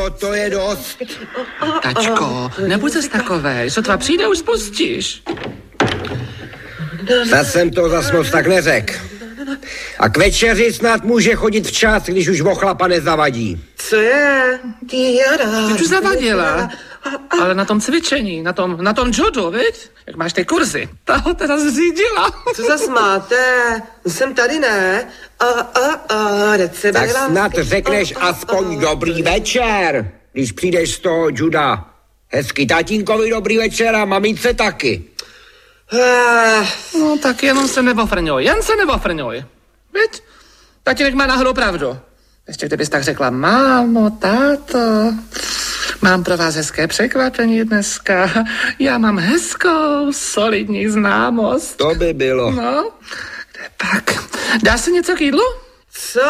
Jo, to je dost. Tačko, nebuď zas takovej, sotva přijde, už spustíš. Zas jsem to zas moc tak neřekl. A k večeři snad může chodit včas, když už ochlapa nezavadí. Co je? Ty už zavadila. Ale na tom cvičení, na tom judu, viď? Jak máš ty kurzy. Ta ho teda zřídila. Co zas máte? Jsem tady, ne? Tak snad řekneš aspoň dobrý večer, když přijdeš z toho juda. Hezky tatínkovi dobrý večer a mamince taky. No tak jenom se nevofrňuj, jen se nevofrňuj. Viď? Tatínek má náhodou pravdu. Ještě kdybys tak řekla, mámo, táto, mám pro vás hezké překvapení dneska. Já mám hezkou, solidní známost. To by bylo. No, kde pak? Dáš si něco k jídlu? Co?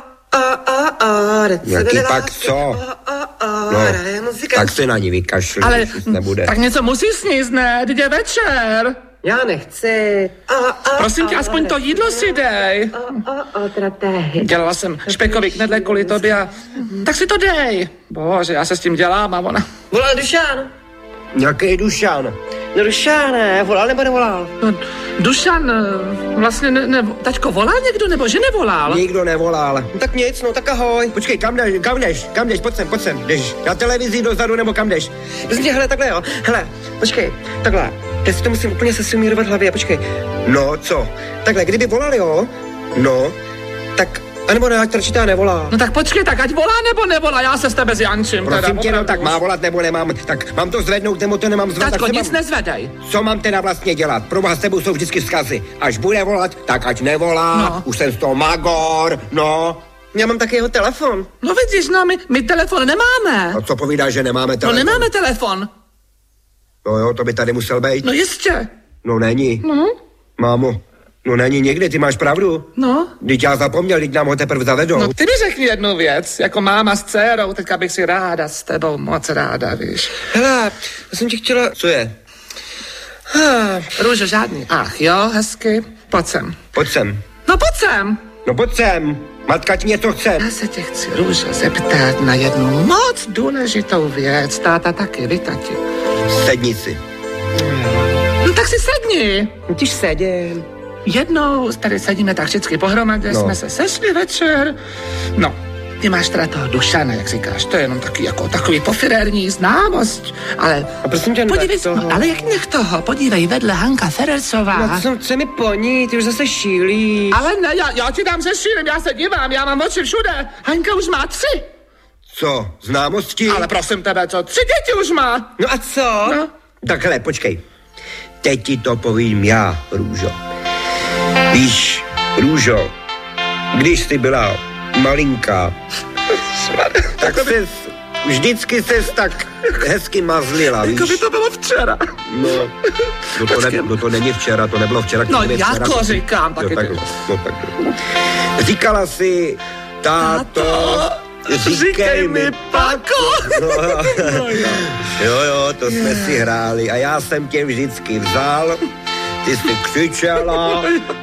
Jaký pak co? No, tak se na ní vykašli, ale nebude. Tak něco musíš sníst, ne? Teď je večer. Já nechci. Prosím tě, aspoň to jídlo si dej. Dělala jsem špekový knedle kvůli tobě a tak si to dej. Bože, já se s tím dělám a ona... Volal Dušan. Jaký Dušan? No Dušan, ne, volal nebo nevolal? No, Dušan, vlastně taťko, volal někdo nebo že nevolal? Nikdo nevolal. No, tak nic, no tak ahoj. Počkej, kam jdeš, pojď sem, jdeš na televizi dozadu nebo kam jdeš? Prosím tě, hele, takhle jo, hele, počkej, takhle, já si to musím úplně sesumírovat v hlavě, počkej. No, co? Takhle, kdyby volal, jo, no, tak, anebo ne, ať radši ta nevolá. No tak počkej, tak ať volá nebo nevolá, já se s tebe zjančím. Prosím tě, no tak má volat nebo nemám, tak mám to zvednout nebo to nemám zvedat. Taťko, nic nezvedej. Co mám teda vlastně dělat? Pro vás s tebou jsou vždycky vzkazy. Až bude volat, tak ať nevolá, no. Už jsem z toho magor, no. Já mám taky jeho telefon. No vidíš, no my telefon nemáme. A co povídáš, že nemáme telefon? No nemáme telefon. No jo, to by tady musel být. No jistě. No není. No. Mámo, no není nikdy, ty máš pravdu. No. Vždyť já zapomněl, vždyť nám ho teprve zavedou. No ty mi řekni jednu věc, jako máma s dcerou, teďka bych si ráda s tebou, moc ráda, víš. Hele, já jsem ti chtěla... Co je? Růžo, žádný. Ach jo, hezky, pojď sem. Pojď sem. No pojď sem. No pojď sem. Matka ti něco chce. Já se tě chci, Růžo, zeptat na jednu moc důležitou věc. Táta taky, vy tati. Sedni si. No tak si sedni. Můžeš sedět. Jednou tady sedíme tak vždycky pohromadě, jsme se sešli večer. No, ty máš teda toho Dušana, jak říkáš, to je jenom takový pofirérní známost, ale... A prosím tě, podívej, no, ale jak nech toho, podívej, vedle Hanka Ferercová. No co mi po ní, ty už zase šílíš. Ale ne, já ti tam šílím, já se dívám, já mám oči všude. Hanka už má 3. Co, známosti? Ale prosím tebe, co, 3 děti už má. No a co? No. Takhle, počkej. Teď ti to povím já, Růžo. Víš, Růžo, když jsi byla malinká, tak vždycky ses tak hezky mazlila, víš? Jako by to bylo včera. No to není včera, to nebylo včera. No jako říkám, taky ty. Říkala si, táto, říkej mi Pako. Jo, to jsme si hráli a já jsem tě vždycky vzal. Ty jsi křičela,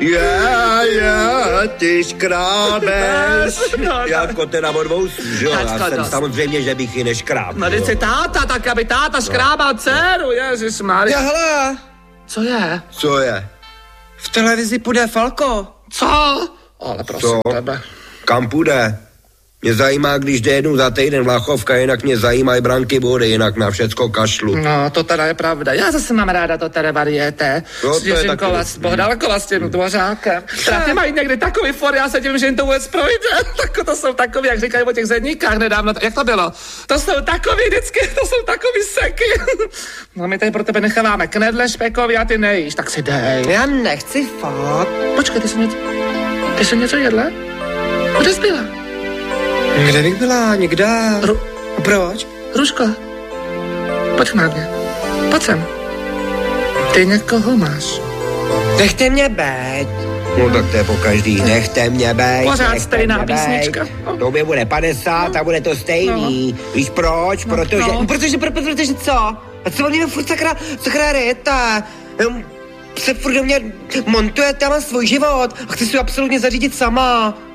ty škrábeš, jako teda od vousu, že jo? Já jsem samozřejmě, že bych ji neškrábl. No, když si táta, tak aby táta škrábal dceru, ježišmarja. Hele. Co je? V televizi půjde Falko. Co? Ale prosím tebe. Kam půjde? Mě zajímá, když jde jednou za týden Vlachovka, jinak mě zajímají branky vody, jinak na všecko kašlu. No, to teda je pravda. Já zase mám ráda to teda variété. S Jiřinkova, s Bohdalkova, s tím Dvořákem. Ty mají někdy takový for, já se divím, že jim to vůbec projde. To jsou takový, jak říkají o těch zedníkách nedávno. Jak to bylo? To jsou takový vždycky, to jsou takový seky. No, my tady pro tebe necháváme knedle špekový a ty nejíš, tak si dej. Já nechci fakt. Počkej, ty jsi něco jedla? Kde jsi byla? Kde bych byla? Nikde. Proč? Růžko, pojď na mě. Pojď sem. Ty někoho máš. Nechte mě být. No tak to je po každý. Nechte mě být. Pořád stejná písnička. To mě bude 50 a bude to stejný. Víš proč? Protože co? A co oni furt sakra rejete? Se furt do mě montujete, já mám svůj život a chci si absolutně zařídit sama.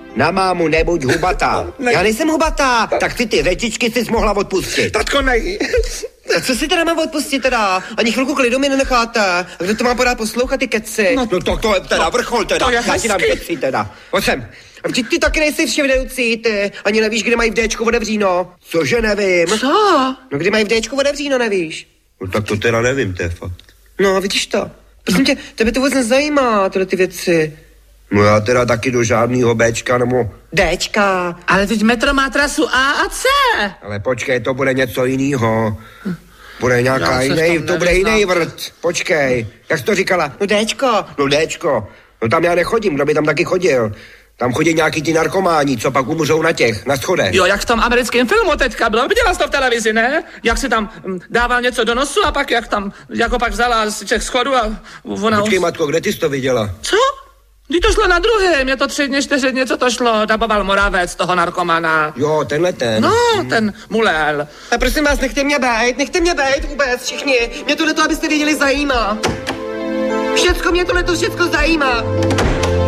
Na mámu nebuď hubatá. Já nejsem hubatá. Tak ty řečičky jsi mohla odpustit. Tatko, nej. A co si teda mám odpustit teda? Ani chvilku klidu mi nenecháte. A kdo to má pořád poslouchat, ty keci? No to je teda vrchol teda. To je Já ti dám hezký. keci teda. Pojď sem. A vždyť ty taky nejsi vševědoucí, ty. Ani nevíš, kde mají v Dčku otevříno. Cože nevím. Co? No kdy mají v Dčku otevříno, nevíš? No tak to teda nevím, to je fakt. No, vidíš to. Prosím tě, tebe to vůbec nezajímá, tyhle ty věci. No já teda taky do žádnýho Bčka nebo... Dčka. Ale teď metro má trasu A a C. Ale počkej, to bude něco jinýho. Bude nějaká Já se v jiný, tom to bude nevyznám. jiný vrt. Počkej, jak jsi to říkala? No Dčko. No Dčko. No tam já nechodím, kdo by tam taky chodil. Tam chodí nějaký ty narkománi, co pak umřou na schodech. Jo, jak v tom americkém filmu teďka bylo. Viděla jsi to v televizi, ne? Jak si tam dával něco do nosu a pak jak tam, jako pak vzala z těch schodů a ona... Počkej, matko, kde ty jsi to viděla? Co? Když to šlo na druhém, je to 3 dny, 4 dny, co to šlo, daboval Moravec, toho narkomana. Jo, tenhle ten. No, ten mulel. A prosím vás, nechte mě bejt vůbec, všichni. Mě tohle to, abyste věděli, zajímá. Všecko mě tohle to všecko zajímá.